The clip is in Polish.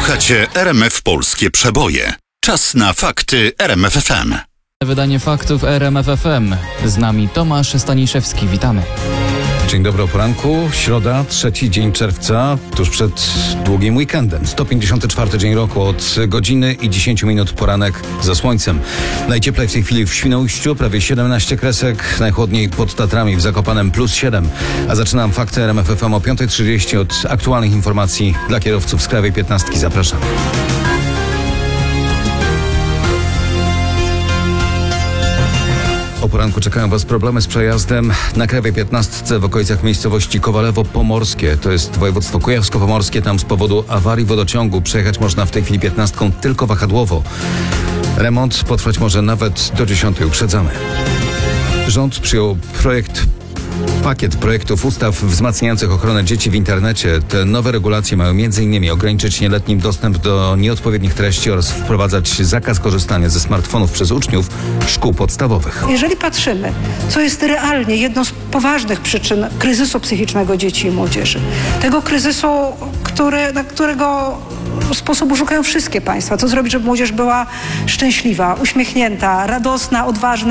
Słuchacie RMF Polskie Przeboje. Czas na fakty RMF FM. Wydanie faktów RMF FM. Z nami Tomasz Staniszewski. Witamy. Dzień dobry o poranku. Środa, 3 dzień czerwca, tuż przed długim weekendem. 154 dzień roku, od godziny i 10 minut poranek za słońcem. Najcieplej w tej chwili w Świnoujściu, prawie 17 kresek. Najchłodniej pod Tatrami, w Zakopanem +7. A zaczynam fakty RMF FM o 5:30 od aktualnych informacji dla kierowców z Krajowej 15. Zapraszam. O poranku czekają Was problemy z przejazdem na Krajowej 15 w okolicach miejscowości Kowalewo-Pomorskie. To jest województwo kujawsko-pomorskie. Tam z powodu awarii wodociągu przejechać można w tej chwili 15 tylko wahadłowo. Remont potrwać może nawet do 10. Uprzedzamy. Rząd przyjął pakiet projektów ustaw wzmacniających ochronę dzieci w internecie. Te nowe regulacje mają m.in. ograniczyć nieletnim dostęp do nieodpowiednich treści oraz wprowadzać zakaz korzystania ze smartfonów przez uczniów szkół podstawowych. Jeżeli patrzymy, co jest realnie jedną z poważnych przyczyn kryzysu psychicznego dzieci i młodzieży, tego kryzysu, na którego sposobu szukają wszystkie państwa, co zrobić, żeby młodzież była szczęśliwa, uśmiechnięta, radosna, odważna,